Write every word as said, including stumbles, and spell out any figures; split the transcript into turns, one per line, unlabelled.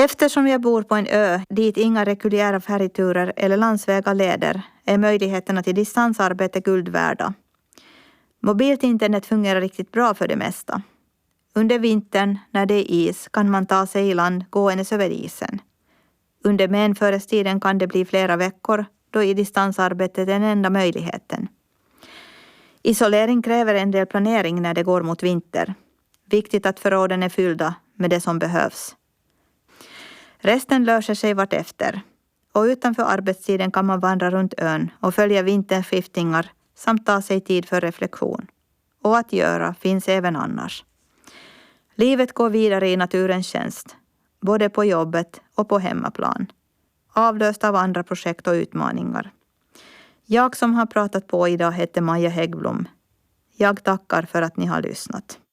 Eftersom jag bor på en ö dit inga reguljära färjeturer eller landsvägar leder är möjligheterna till distansarbete guld värda. Mobilt internet fungerar riktigt bra för det mesta. Under vintern, när det är is, kan man ta sig i land gåendes över isen. Under menförestiden kan det bli flera veckor, då i distansarbetet är den enda möjligheten. Isolering kräver en del planering när det går mot vinter. Viktigt att förråden är fyllda med det som behövs. Resten löser sig vart efter. Och utanför arbetstiden kan man vandra runt ön och följa vinterns skiftningar samt ta sig tid för reflektion. Och att göra finns även annars. Livet går vidare i naturens tjänst, både på jobbet och på hemmaplan. Avlöst av andra projekt och utmaningar. Jag som har pratat på idag heter Maja Häggblom. Jag tackar för att ni har lyssnat.